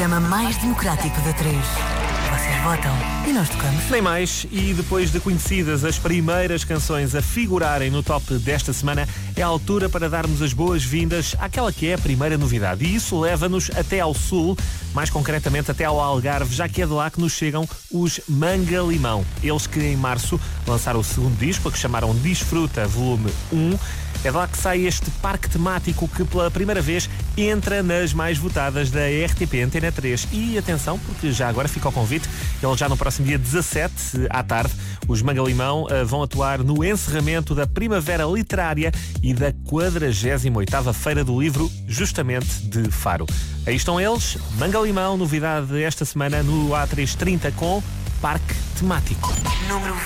programa mais democrático da 3. Vocês votam e nós tocamos. Nem mais, e depois de conhecidas as primeiras canções a figurarem no top desta semana, é a altura para darmos as boas-vindas àquela que é a primeira novidade. E isso leva-nos até ao sul, mais concretamente até ao Algarve, já que é de lá que nos chegam os Manga Limão. Eles que em março lançaram o segundo disco, a que chamaram Desfruta Volume 1. É de lá que sai este parque temático que pela primeira vez entra nas mais votadas da RTP Antena 3. E atenção, porque já agora fica o convite, eles já no próximo dia 17 à tarde, os Manga Limão vão atuar no encerramento da Primavera Literária e da 48ª Feira do Livro, justamente de Faro. Aí estão eles, Manga Limão, novidade esta semana no A330 com Parque Temático. Número